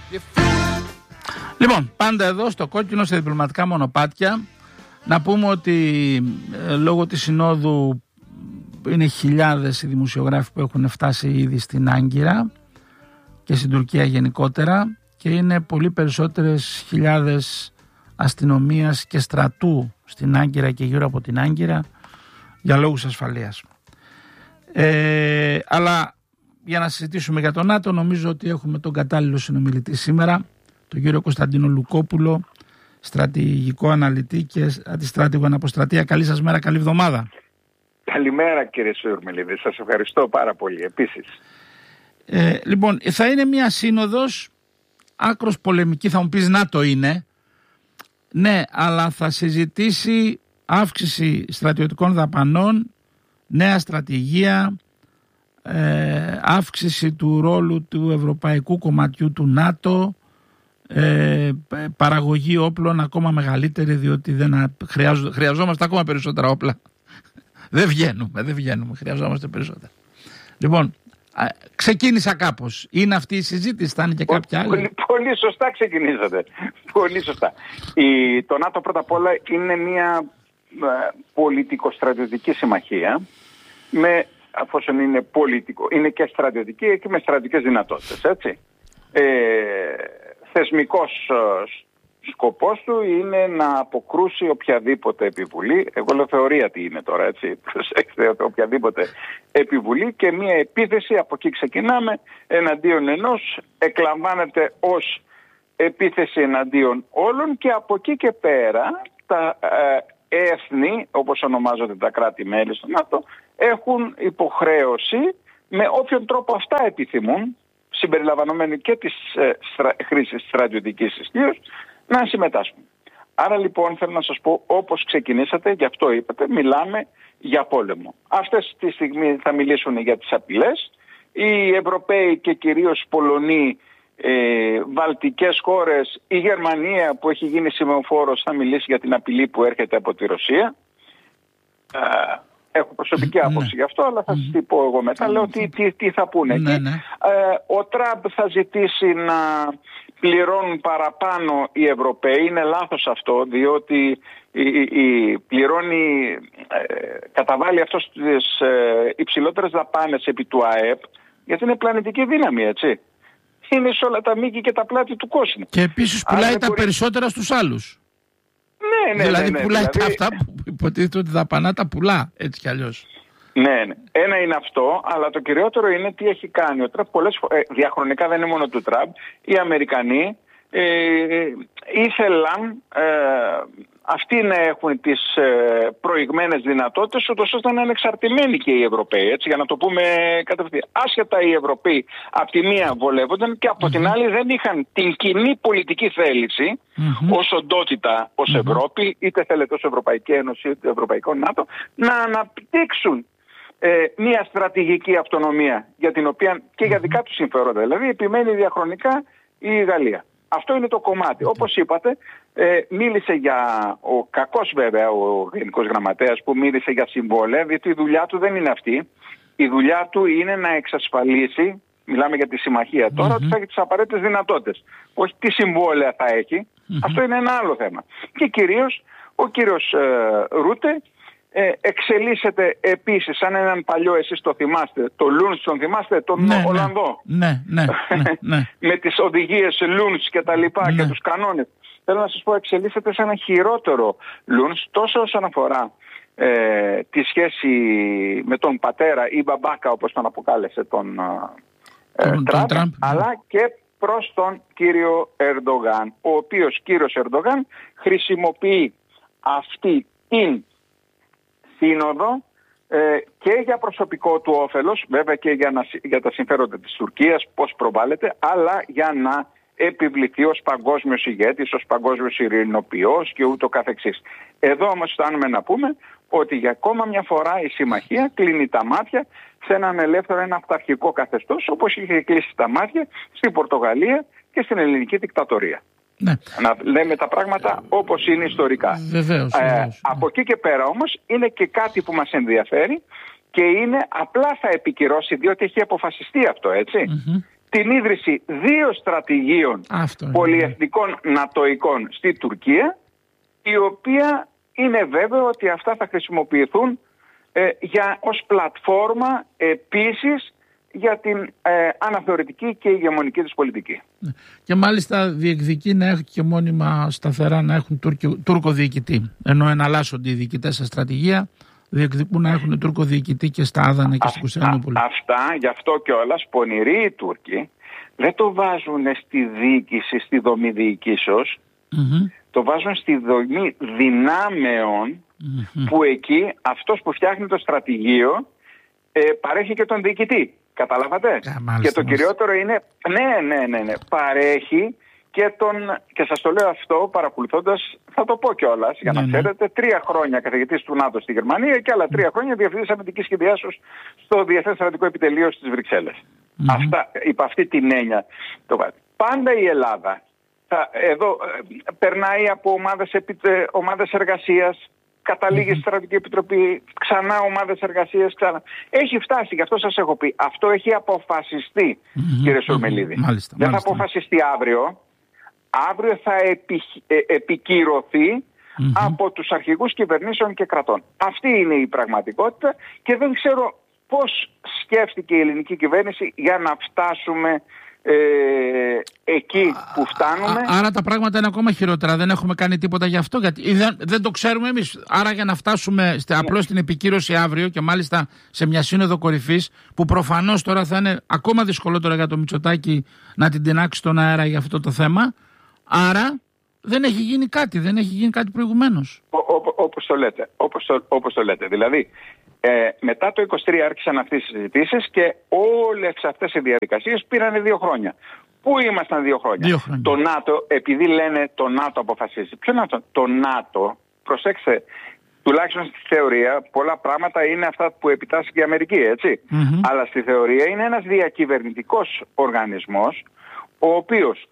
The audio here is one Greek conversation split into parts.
Λοιπόν, πάντα εδώ στο Κόκκινο, σε διπλωματικά μονοπάτια, να πούμε ότι λόγω της συνόδου είναι χιλιάδες οι δημοσιογράφοι που έχουν φτάσει ήδη στην Άγκυρα και στην Τουρκία γενικότερα, και είναι πολύ περισσότερες χιλιάδες αστυνομίας και στρατού στην Άγκυρα και γύρω από την Άγκυρα για λόγους ασφαλείας. Αλλά για να συζητήσουμε για τον ΝΑΤΟ, νομίζω ότι έχουμε τον κατάλληλο συνομιλητή σήμερα, τον κύριο Κωνσταντίνο Λουκόπουλο, στρατηγικό αναλυτή και αντιστράτηγο αναποστρατεία. Καλή σας μέρα, καλή εβδομάδα. Καλημέρα κύριε Σουρμελίδη, σας ευχαριστώ πάρα πολύ επίσης. Λοιπόν, θα είναι μια σύνοδος άκρος πολεμική, θα μου πεις ΝΑΤΟ είναι. Ναι, αλλά θα συζητήσει αύξηση στρατιωτικών δαπανών, νέα στρατηγία, αύξηση του ρόλου του ευρωπαϊκού κομματιού του ΝΑΤΟ, παραγωγή όπλων ακόμα μεγαλύτερη, διότι χρειαζόμαστε ακόμα περισσότερα όπλα. Δεν βγαίνουμε, χρειαζόμαστε περισσότερα. Λοιπόν, ξεκίνησα κάπως. Είναι αυτή η συζήτηση, θα είναι και κάποια άλλη? Πολύ σωστά ξεκινήσατε. Πολύ σωστά. Το ΝΑΤΟ πρώτα απ' όλα είναι μια πολιτικο-στρατιωτική συμμαχία, αφόσον είναι πολιτικό, είναι και στρατιωτική και με στρατιωτικές δυνατότητες, έτσι. Θεσμικός σκοπός του είναι να αποκρούσει οποιαδήποτε επιβουλή. Εγώ λέω θεωρία τι είναι τώρα, έτσι. Προσέξτε, οποιαδήποτε επιβουλή και μια επίθεση, από εκεί ξεκινάμε, εναντίον ενός, εκλαμβάνεται ως επίθεση εναντίον όλων, και από εκεί και πέρα τα έθνη, όπως ονομάζονται τα κράτη-μέλη στο ΝΑΤΟ, έχουν υποχρέωση με όποιον τρόπο αυτά επιθυμούν, συμπεριλαμβανομένου και της χρήσης στρατιωτικής ισχύως, να συμμετάσχουν. Άρα λοιπόν θέλω να σας πω, όπως ξεκινήσατε, γι' αυτό είπατε, μιλάμε για πόλεμο. Αυτές τη στιγμή θα μιλήσουν για τις απειλές. Οι Ευρωπαίοι και κυρίως Πολωνοί, Βαλτικές χώρες, η Γερμανία που έχει γίνει σημεοφόρος θα μιλήσει για την απειλή που έρχεται από τη Ρωσία. Έχω προσωπική άποψη γι' αυτό, αλλά θα σας την πω εγώ μετά. Λέω τι θα πούνε εκεί. Ο Τραμπ θα ζητήσει να πληρώνουν παραπάνω οι Ευρωπαίοι. Είναι λάθος αυτό, διότι καταβάλει αυτό τις υψηλότερες δαπάνες επί του ΑΕΠ, γιατί είναι πλανητική δύναμη, έτσι. Είναι σε όλα τα μήκη και τα πλάτη του κόσμου. Και επίσης πουλάει τα περισσότερα στους άλλους. Ναι, δηλαδή πουλάει αυτά που υποτίθεται ότι δαπανά τα πουλά, έτσι κι αλλιώς. Ναι. Ένα είναι αυτό, αλλά το κυριότερο είναι τι έχει κάνει ο Τραμπ. Διαχρονικά δεν είναι μόνο του Τραμπ. Οι Αμερικανοί ήθελαν αυτοί να έχουν τις προηγμένες δυνατότητες, ούτως ώστε να είναι εξαρτημένοι και οι Ευρωπαίοι, έτσι, για να το πούμε κατευθείαν. Άσχετα οι Ευρωπαίοι από τη μία βολεύονταν και από την άλλη δεν είχαν την κοινή πολιτική θέληση ως οντότητα, ως Ευρώπη, είτε θέλετε ως Ευρωπαϊκή Ένωση είτε Ευρωπαϊκό ΝΑΤΟ, να αναπτύξουν μια στρατηγική αυτονομία για την οποία και για δικά τους συμφέροντα. Δηλαδή επιμένει διαχρονικά η Γαλλία. Αυτό είναι το κομμάτι. Όπως είπατε, μίλησε ο κακός βέβαια ο Γενικός Γραμματέας που μίλησε για συμβόλαια, διότι η δουλειά του δεν είναι αυτή. Η δουλειά του είναι να εξασφαλίσει, μιλάμε για τη συμμαχία τώρα, ότι θα έχει τις απαραίτητες δυνατότητες. Όχι τι συμβόλαια θα έχει, αυτό είναι ένα άλλο θέμα. Και κυρίως ο κύριος Ρούτε εξελίσσεται επίσης σαν έναν παλιό, εσείς το θυμάστε, το Λούνς τον θυμάστε, τον Ολλανδό. Ναι. Με τις οδηγίες Λούνς και τα λοιπά και τους κανόνες. Θέλω να σας πω, εξελίσσεται σε ένα χειρότερο Λούνς, τόσο όσον αφορά τη σχέση με τον πατέρα ή μπαμπάκα, όπως τον αποκάλεσε τον Τραμπ, αλλά και προς τον κύριο Ερντογάν, ο οποίος κύριος Ερντογάν χρησιμοποιεί αυτή την σύνοδο και για προσωπικό του όφελος, βέβαια και για τα συμφέροντα της Τουρκίας, πώς προβάλλεται, αλλά για να επιβληθεί ως παγκόσμιος ηγέτης, ως παγκόσμιος ειρηνοποιός και ούτω καθεξής. Εδώ όμως φτάνουμε να πούμε ότι για ακόμα μια φορά η συμμαχία κλείνει τα μάτια σε έναν ελεύθερο, ένα αυταρχικό καθεστώς, όπως είχε κλείσει τα μάτια στην Πορτογαλία και στην ελληνική δικτατορία. Ναι. Να λέμε τα πράγματα όπως είναι ιστορικά. Βεβαίως. Από εκεί και πέρα όμως είναι και κάτι που μας ενδιαφέρει και είναι απλά θα επικυρώσει, διότι έχει αποφασιστεί αυτό, έτσι. την ίδρυση 2 στρατηγίων πολυεθνικών νατοικών στη Τουρκία, η οποία είναι βέβαιο ότι αυτά θα χρησιμοποιηθούν ως πλατφόρμα επίσης για την αναθεωρητική και ηγεμονική της πολιτική. Και μάλιστα διεκδικεί να έχουν και μόνιμα σταθερά να έχουν Τούρκο διοικητή. Ενώ εναλλάσσονται οι διοικητές στα στρατηγία, διεκδικούν να έχουν Τούρκο διοικητή και στα Άδανα και στην Κωνσταντινούπολη. Αυτά, γι' αυτό κιόλας πονηροί οι Τούρκοι δεν το βάζουν στη διοίκηση, στη δομή διοικήσεως, το βάζουν στη δομή δυνάμεων, που εκεί αυτός που φτιάχνει το στρατηγείο παρέχει και τον διοικητή. Καταλάβατε? Και το κυριότερο είναι, ναι, παρέχει και σας το λέω αυτό παρακολουθώντας, θα το πω κιόλας, για να ξέρετε, 3 χρόνια καθηγητής του ΝΑΤΟ στη Γερμανία και άλλα 3 χρόνια διευθυντής αμυντικής σχεδιάσεως στο Διεθνές Στρατιωτικό Επιτελείο στις Βρυξέλλες. Αυτά, υπ' αυτή την έννοια. Πάντα η Ελλάδα εδώ περνάει από ομάδες εργασίας, καταλήγει στη Στρατιωτική Επιτροπή, ξανά ομάδες εργασίας, ξανά. Έχει φτάσει, γι' αυτό σας έχω πει, αυτό έχει αποφασιστεί, κύριε Σουρμελίδη. Δεν θα αποφασιστεί αύριο. Αύριο θα επικυρωθεί από τους αρχηγούς κυβερνήσεων και κρατών. Αυτή είναι η πραγματικότητα και δεν ξέρω πώς σκέφτηκε η ελληνική κυβέρνηση για να φτάσουμε εκεί που φτάνουμε. Άρα τα πράγματα είναι ακόμα χειρότερα. Δεν έχουμε κάνει τίποτα γι' αυτό, γιατί δεν το ξέρουμε εμείς. Άρα για να φτάσουμε απλώς στην επικύρωση αύριο και μάλιστα σε μια σύνοδο κορυφής, που προφανώς τώρα θα είναι ακόμα δυσκολότερο για το Μητσοτάκη να την τεινάξει στον αέρα για αυτό το θέμα. Άρα δεν έχει γίνει κάτι, δεν έχει γίνει κάτι προηγουμένως. Όπως το λέτε. Δηλαδή, μετά το 23 άρχισαν αυτές οι συζητήσεις και όλες αυτές οι διαδικασίες πήραν 2 χρόνια. Πού ήμασταν 2 χρόνια? Το ΝΑΤΟ, επειδή λένε το ΝΑΤΟ αποφασίζει. Ποιο ΝΑΤΟ? Το ΝΑΤΟ, προσέξτε, τουλάχιστον στη θεωρία, πολλά πράγματα είναι αυτά που επιτάσσει η Αμερική, έτσι. Αλλά στη θεωρία είναι ένας διακυβερνητικός οργανισμός, ο οποίος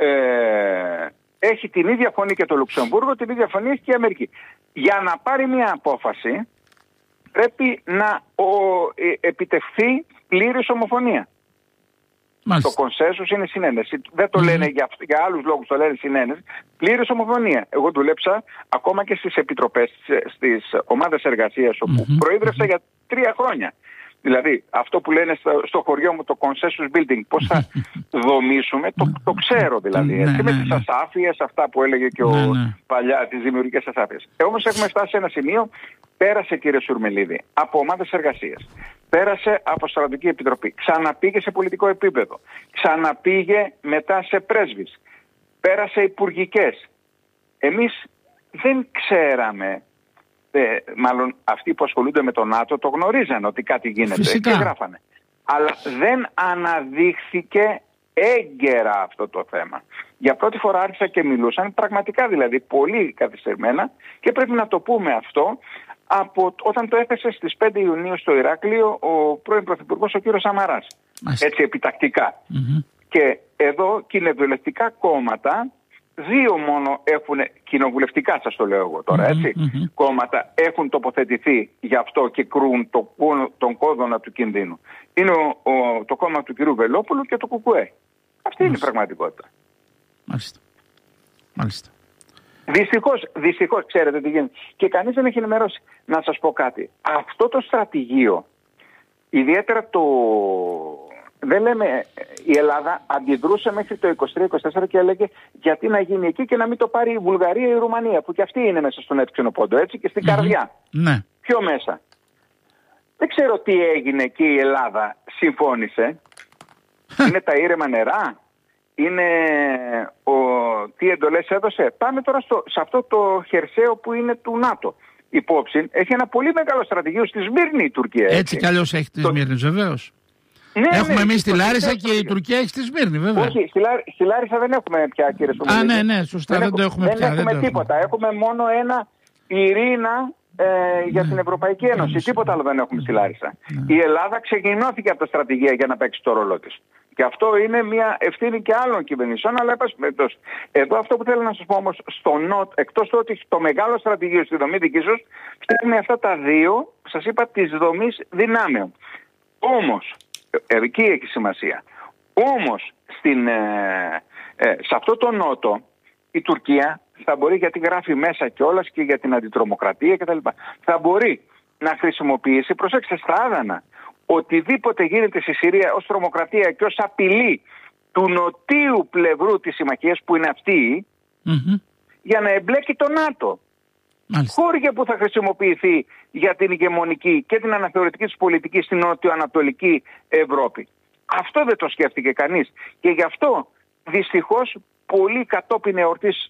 έχει την ίδια φωνή και το Λουξεμβούργο, την ίδια φωνή έχει και η Αμερική. Για να πάρει μια απόφαση πρέπει να επιτευχθεί πλήρης ομοφωνία. Το κονσένσους είναι συνένεση. Δεν το λένε για άλλους λόγους, το λένε συνένεση. Πλήρης ομοφωνία. Εγώ δουλέψα ακόμα και στις επιτροπές, στις ομάδες εργασίας, όπου προείδρευσα για 3 χρόνια. Δηλαδή, αυτό που λένε στο χωριό μου, το consensus building, πώς θα δομήσουμε, το ξέρω δηλαδή. Έτσι, με τις ασάφειες, αυτά που έλεγε και παλιά, τις δημιουργικές ασάφειες. Όμως έχουμε φτάσει σε ένα σημείο, πέρασε, κύριε Σουρμελίδη, από ομάδες εργασίας. Πέρασε από Στρατιωτική Επιτροπή. Ξαναπήγε σε πολιτικό επίπεδο. Ξαναπήγε μετά σε πρέσβεις. Πέρασε υπουργικές. Εμείς δεν ξέραμε. Μάλλον αυτοί που ασχολούνται με το ΝΑΤΟ το γνωρίζαν ότι κάτι γίνεται και γράφανε. Αλλά δεν αναδείχθηκε έγκαιρα αυτό το θέμα. Για πρώτη φορά άρχισαν και μιλούσαν, πραγματικά δηλαδή πολύ καθυστερημένα, και πρέπει να το πούμε αυτό, όταν το έθεσε στις 5 Ιουνίου στο Ηράκλειο ο πρώην Πρωθυπουργός ο κύριος Σαμαράς. Έτσι επιτακτικά. Και εδώ κοινοβουλευτικά κόμματα, 2 μόνο έχουν, κοινοβουλευτικά σας το λέω εγώ τώρα, έτσι, κόμματα έχουν τοποθετηθεί γι' αυτό και κρούν τον κόδωνα του κινδύνου. Είναι το κόμμα του κυρίου Βελόπουλου και το ΚΚΕ. Αυτή είναι η πραγματικότητα. Μάλιστα. Δυστυχώς, ξέρετε τι γίνεται. Και κανείς δεν έχει ενημερώσει. Να σας πω κάτι. Αυτό το στρατηγείο, ιδιαίτερα δεν λέμε, η Ελλάδα αντιδρούσε μέχρι το 23-24 και έλεγε γιατί να γίνει εκεί και να μην το πάρει η Βουλγαρία ή η Ρουμανία, που και αυτή είναι μέσα στον εύξενο πόντο, έτσι, και στην καρδιά. Ναι. Πιο μέσα. Δεν ξέρω τι έγινε και η Ελλάδα συμφώνησε. Είναι τα ήρεμα νερά. Είναι τι εντολές έδωσε. Πάμε τώρα σε αυτό το χερσαίο που είναι του ΝΑΤΟ. Υπόψη, έχει ένα πολύ μεγάλο στρατηγείο στη Σμύρνη η Τουρκία. Έτσι κι αλλιώς έχει τη Σμύρνη, βεβαίως. Έχουμε εμείς τη Λάρισα και η Τουρκία έχει τη Σμύρνη, βέβαια. Όχι, στη Λάρισα δεν έχουμε πια, κύριε Σουρμελίδη. Ναι, σωστά, δεν το έχουμε πια. Δεν έχουμε τίποτα. Έχουμε μόνο ένα πυρήνα για την Ευρωπαϊκή Ένωση. Τίποτα άλλο δεν έχουμε στη Λάρισα. Η Ελλάδα ξεκινώθηκε από τα στρατηγία για να παίξει το ρόλο της. Και αυτό είναι μια ευθύνη και άλλων κυβερνήσεων, αλλά εδώ αυτό που θέλω να σας πω όμως, εκτός του ότι το μεγάλο στρατηγείο στη δομή δικήσεως, φτιάχνει αυτά τα 2, σας είπα, της δομής δυνάμεων. Όμως, εκεί έχει σημασία. Όμως σε αυτό το νότο η Τουρκία θα μπορεί, γιατί γράφει μέσα κιόλας και για την αντιτρομοκρατία κτλ., θα μπορεί να χρησιμοποιήσει, προσέξτε στα άδανα, οτιδήποτε γίνεται στη Συρία ως τρομοκρατία και ως απειλή του νοτίου πλευρού της συμμαχίας, που είναι αυτή, για να εμπλέκει το ΝΑΤΟ. Χώρια που θα χρησιμοποιηθεί για την ηγεμονική και την αναθεωρητική της πολιτική στην νότιο-ανατολική Ευρώπη. Αυτό δεν το σκέφτηκε κανείς. Και γι' αυτό δυστυχώς πολλοί κατόπιν εορτής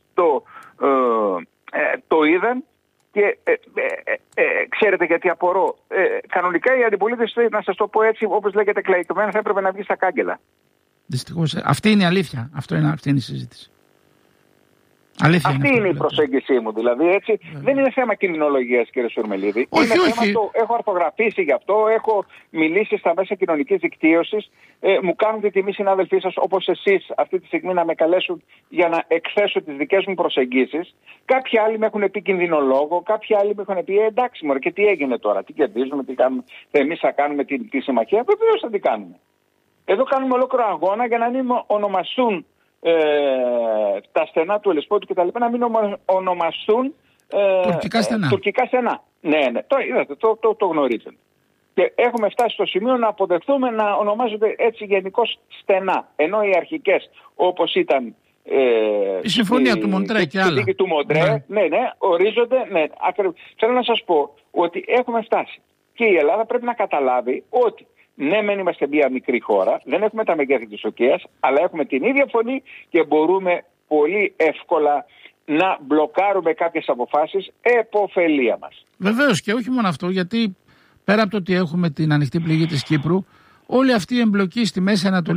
το είδαν. Και ξέρετε γιατί απορώ. Κανονικά η αντιπολίτευση, να σας το πω έτσι, όπως λέγεται κλαϊκωμένα, θα έπρεπε να βγει στα κάγκελα. Δυστυχώς. Αυτή είναι η αλήθεια. Αυτή είναι η συζήτηση. Αλήθεια αυτή είναι η προσέγγιση μου, δηλαδή, έτσι. Δεν είναι θέμα κινδυνολογίας, κύριε Σουρμελίδη. Έχω αρθογραφήσει γι' αυτό, έχω μιλήσει στα μέσα κοινωνικής δικτύωσης. Μου κάνουν τη τιμή συνάδελφοί σας, όπως εσείς αυτή τη στιγμή, να με καλέσουν για να εκθέσω τις δικές μου προσεγγίσεις. Κάποιοι άλλοι με έχουν πει κινδυνολόγο, κάποιοι άλλοι με έχουν πει εντάξει, μωρέ, και τι έγινε τώρα, τι κερδίζουμε, τι κάνουμε. Εμείς θα κάνουμε τη συμμαχία. Βεβαίως θα την κάνουμε. Εδώ κάνουμε ολόκληρο αγώνα για να μην ονομαστούν τα στενά του Ελεσπότου και τα λοιπά, να μην ονομαστούν τουρκικά στενά. Ναι, το γνωρίζετε. Και έχουμε φτάσει στο σημείο να αποδεχθούμε να ονομάζονται έτσι γενικώς στενά. Ενώ οι αρχικές, όπως ήταν η συμφωνία του Μοντρέ και άλλα. Η του Μοντρέ, ναι, ορίζονται. Ναι, θέλω να σας πω ότι έχουμε φτάσει. Και η Ελλάδα πρέπει να καταλάβει ότι ναι, μεν είμαστε μια μικρή χώρα, δεν έχουμε τα μεγέθη της Οκείας, αλλά έχουμε την ίδια φωνή και μπορούμε πολύ εύκολα να μπλοκάρουμε κάποιες αποφάσεις επωφελία μας. Βεβαίως, και όχι μόνο αυτό, γιατί πέρα από το ότι έχουμε την ανοιχτή πληγή της Κύπρου, όλη αυτή η εμπλοκή στη Μέση Ανατολή